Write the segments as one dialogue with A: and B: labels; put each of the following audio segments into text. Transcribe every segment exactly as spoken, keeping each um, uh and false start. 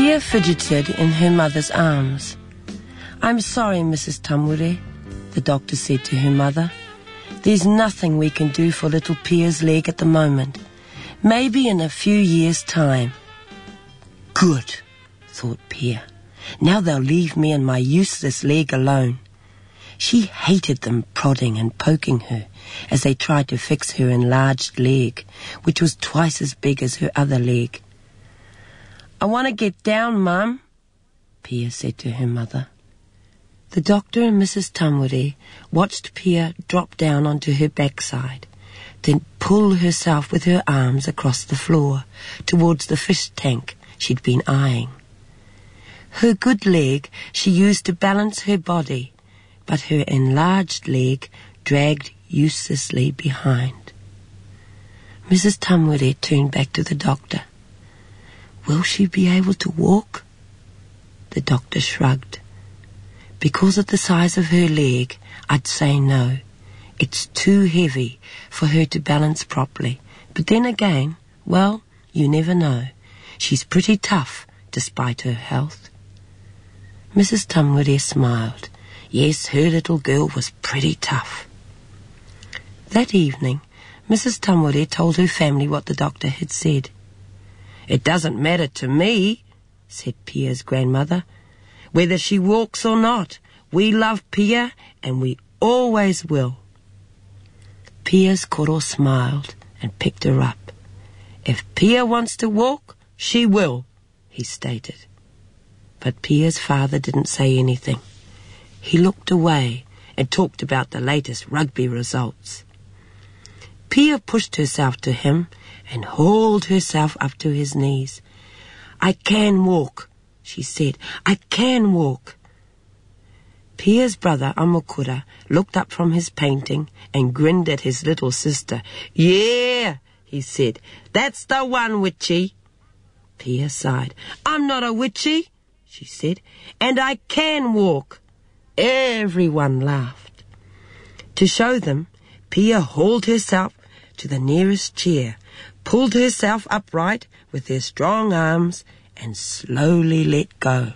A: Pia fidgeted in her mother's arms. "I'm sorry, Missus Tamure," the doctor said to her mother. "There's nothing we can do for little Pia's leg at the moment. Maybe in a few years' time." Good, thought Pia. Now they'll leave me and my useless leg alone. She hated them prodding and poking her as they tried to fix her enlarged leg, which was twice as big as her other leg. "I want to get down, Mum," Pia said to her mother. The doctor and Missus Tamure watched Pia drop down onto her backside, then pull herself with her arms across the floor towards the fish tank she'd been eyeing. Her good leg she used to balance her body, but her enlarged leg dragged uselessly behind. Missus Tamure turned back to the doctor. "Will she be able to walk?" The doctor shrugged. "Because of the size of her leg, I'd say no. It's too heavy for her to balance properly. But then again, well, you never know. She's pretty tough, despite her health." Missus Tamure smiled. Yes, her little girl was pretty tough. That evening, Missus Tamure told her family what the doctor had said. "It doesn't matter to me," said Pia's grandmother, "whether she walks or not. We love Pia, and we always will." Pia's koro smiled and picked her up. "If Pia wants to walk, she will," he stated. But Pia's father didn't say anything. He looked away and talked about the latest rugby results. Pia pushed herself to him and hauled herself up to his knees. "I can walk," she said. "I can walk." Pia's brother, Amokura, looked up from his painting and grinned at his little sister. "Yeah," he said, "that's the one, witchy." Pia sighed. "I'm not a witchy," she said, "and I can walk." Everyone laughed. To show them, Pia hauled herself to the nearest chair, pulled herself upright with her strong arms, and slowly let go.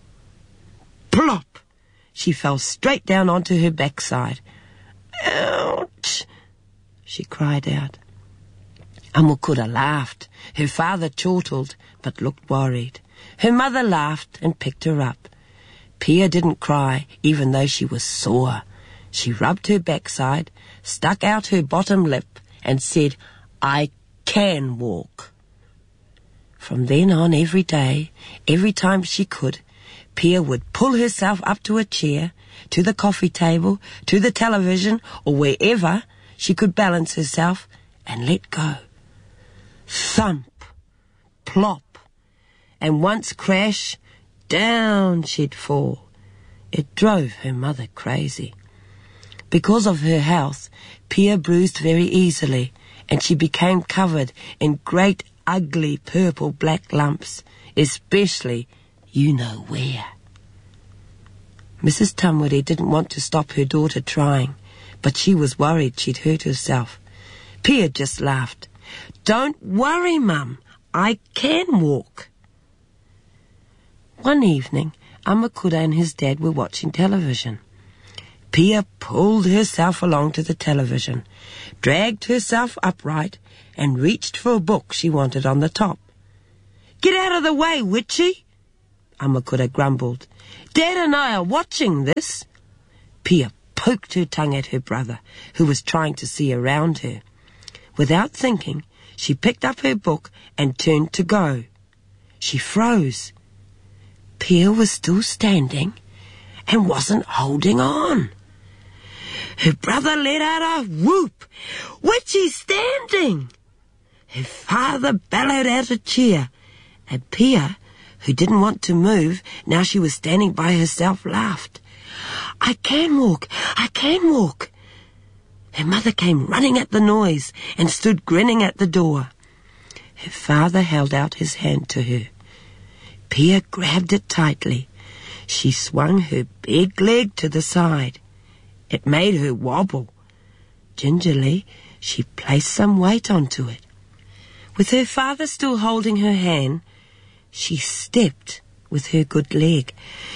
A: Plop! She fell straight down onto her backside. "Ouch!" she cried out. Amokura laughed. Her father chortled, but looked worried. Her mother laughed and picked her up. Pia didn't cry, even though she was sore. She rubbed her backside, stuck out her bottom lip, and said, "I can walk." From then on, every day, every time she could, Pia would pull herself up to a chair, to the coffee table, to the television, or wherever she could balance herself, and let go. Thump, plop, and once crash, down she'd fall. It drove her mother crazy. Because of her health, Pia bruised very easily, and she became covered in great ugly purple-black lumps, especially you know where. Missus Tamure didn't want to stop her daughter trying, but she was worried she'd hurt herself. Pia just laughed. "Don't worry, Mum, I can walk." One evening, Amokura and his dad were watching television. Pia pulled herself along to the television, dragged herself upright, and reached for a book she wanted on the top. "Get out of the way, witchy!" Amokura grumbled. "Dad and I are watching this." Pia poked her tongue at her brother, who was trying to see around her. Without thinking, she picked up her book and turned to go. She froze. Pia was still standing and wasn't holding on. Her brother let out a whoop. "Witchy's standing!" Her father bellowed out a cheer, and Pia, who didn't want to move, now she was standing by herself, laughed. "I can walk, I can walk." Her mother came running at the noise and stood grinning at the door. Her father held out his hand to her. Pia grabbed it tightly. She swung her big leg to the side. It made her wobble. Gingerly, she placed some weight onto it. With her father still holding her hand, she stepped with her good leg.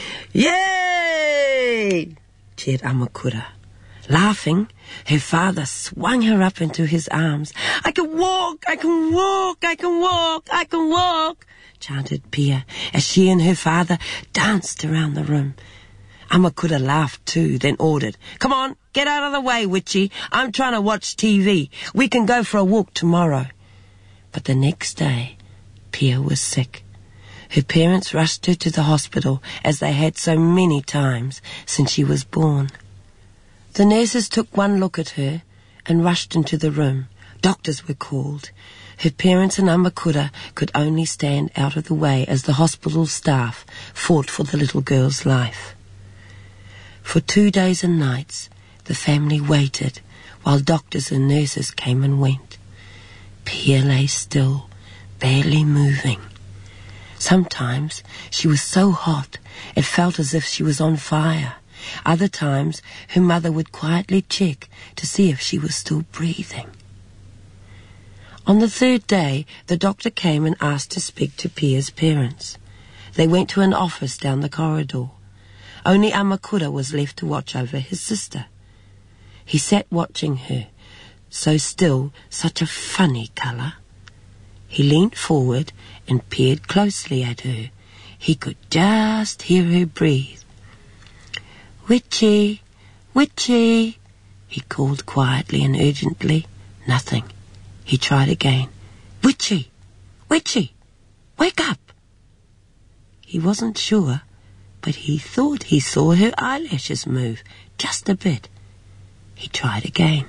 A: "Yay!" cheered Amakura. Laughing, her father swung her up into his arms. "I can walk, I can walk, I can walk, I can walk," chanted Pia as she and her father danced around the room. Amakura laughed too, then ordered, "Come on, get out of the way, Witchy. I'm trying to watch T V. We can go for a walk tomorrow." But the next day, Pia was sick. Her parents rushed her to the hospital, as they had so many times since she was born. The nurses took one look at her and rushed into the room. Doctors were called. Her parents and Amakura could only stand out of the way as the hospital staff fought for the little girl's life. For two days and nights, the family waited while doctors and nurses came and went. Pia lay still, barely moving. Sometimes she was so hot it felt as if she was on fire. Other times her mother would quietly check to see if she was still breathing. On the third day, the doctor came and asked to speak to Pia's parents. They went to an office down the corridor. Only Amakura was left to watch over his sister. He sat watching her, so still, such a funny colour. He leaned forward and peered closely at her. He could just hear her breathe. "Witchy, Witchy," he called quietly and urgently. Nothing. He tried again. "Witchy, Witchy, wake up." He wasn't sure, but he thought he saw her eyelashes move just a bit. He tried again.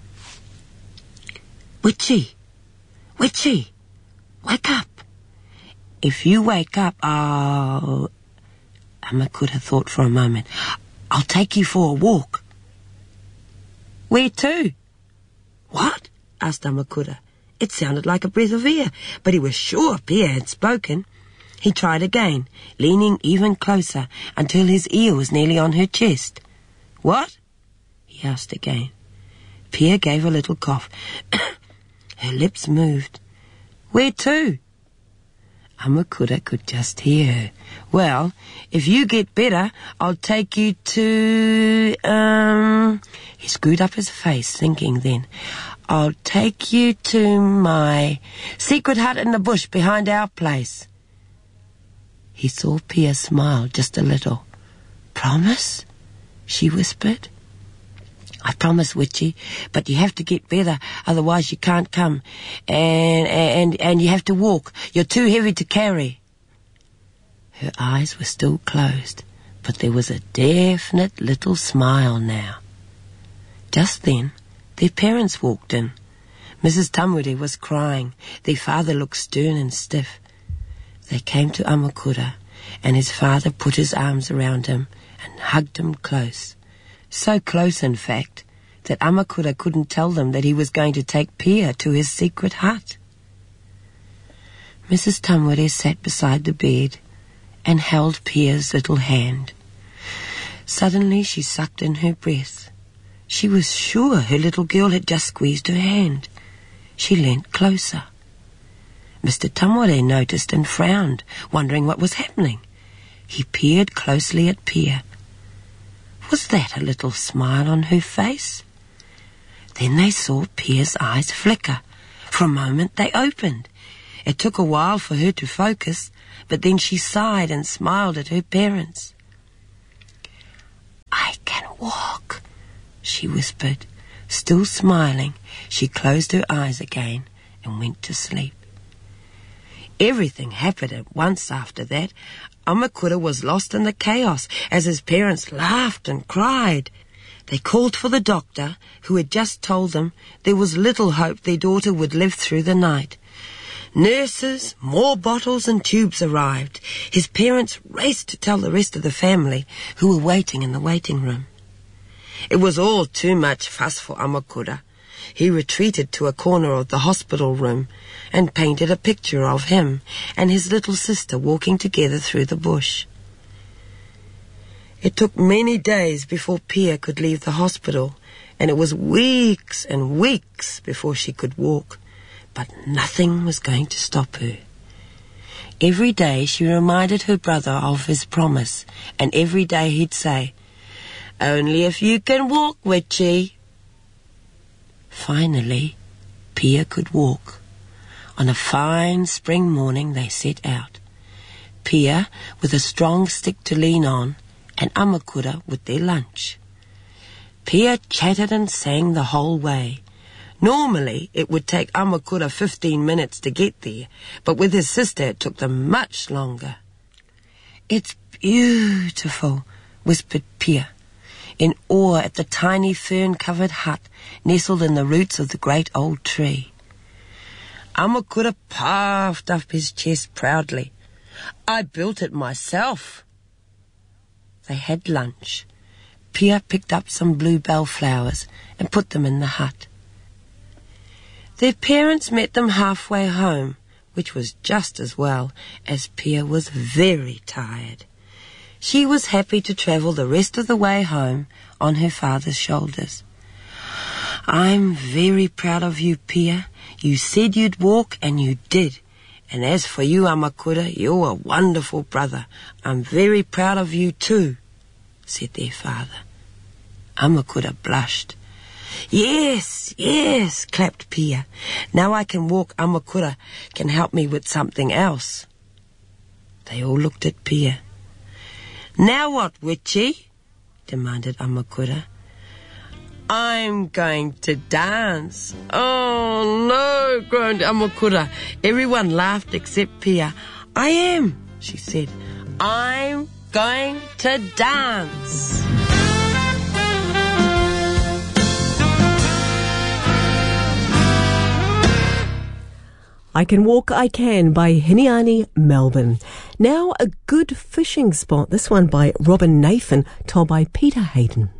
A: "Witchy, Witchy, wake up. If you wake up, I'll..." Amakura thought for a moment. "I'll take you for a walk." "Where to?" "What?" asked Amakura. It sounded like a breath of air, but he was sure Pia had spoken. He tried again, leaning even closer until his ear was nearly on her chest. "What?" he asked again. Pia gave a little cough. Her lips moved. "Where to?" Amakura could just hear her. "Well, if you get better, I'll take you to... Um... He screwed up his face, thinking then, "I'll take you to my secret hut in the bush behind our place." He saw Pia smile just a little. "Promise?" she whispered. "I promise, Witchy, but you have to get better, otherwise you can't come. And, and, and you have to walk. You're too heavy to carry." Her eyes were still closed, but there was a definite little smile now. Just then, their parents walked in. Missus Tamuri was crying. Their father looked stern and stiff. They came to Amakura, and his father put his arms around him and hugged him close. So close, in fact, that Amakura couldn't tell them that he was going to take Pia to his secret hut. Missus Tamuri sat beside the bed and held Pia's little hand. Suddenly she sucked in her breath. She was sure her little girl had just squeezed her hand. She leant closer. Mister Tamuri noticed and frowned, wondering what was happening. He peered closely at Pia. Was that a little smile on her face? Then they saw Pia's eyes flicker. For a moment they opened. It took a while for her to focus, but then she sighed and smiled at her parents. "I can walk," she whispered. Still smiling, she closed her eyes again and went to sleep. Everything happened at once after that. Amakura was lost in the chaos as his parents laughed and cried. They called for the doctor, who had just told them there was little hope their daughter would live through the night. Nurses, more bottles and tubes arrived. His parents raced to tell the rest of the family, who were waiting in the waiting room. It was all too much fuss for Amakura. He retreated to a corner of the hospital room and painted a picture of him and his little sister walking together through the bush. It took many days before Pia could leave the hospital, and it was weeks and weeks before she could walk, but nothing was going to stop her. Every day she reminded her brother of his promise, and every day he'd say, "Only if you can walk, Witchy." Finally, Pia could walk. On a fine spring morning they set out. Pia with a strong stick to lean on, and Amakura with their lunch. Pia chatted and sang the whole way. Normally it would take Amakura fifteen minutes to get there, but with his sister it took them much longer. "It's beautiful," whispered Pia, in awe at the tiny fern-covered hut nestled in the roots of the great old tree. Amakura puffed up his chest proudly. "I built it myself." They had lunch. Pia picked up some bluebell flowers and put them in the hut. Their parents met them halfway home, which was just as well, as Pia was very tired. She was happy to travel the rest of the way home on her father's shoulders. "I'm very proud of you, Pia. You said you'd walk, and you did. And as for you, Amakura, you're a wonderful brother. I'm very proud of you too," said their father. Amakura blushed. "Yes, yes," clapped Pia. "Now I can walk, Amakura can help me with something else." They all looked at Pia. "Now what, Witchy?" demanded Amakura. "I'm going to dance." "Oh, no," groaned Amakura. Everyone laughed except Pia. "I am," she said. "I'm going to dance."
B: I Can Walk, I Can by Hiniani Melbourne. Now a good fishing spot, this one by Robin Nathan, told by Peter Hayden.